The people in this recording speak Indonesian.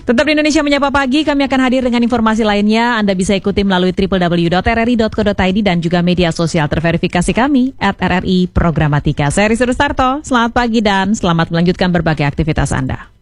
Tetap di Indonesia Menyapa Pagi, kami akan hadir dengan informasi lainnya. Anda bisa ikuti melalui www.rri.co.id dan juga media sosial terverifikasi kami @RRI Programatika. Saya Rizky Rustarto, selamat pagi dan selamat melanjutkan berbagai aktivitas Anda.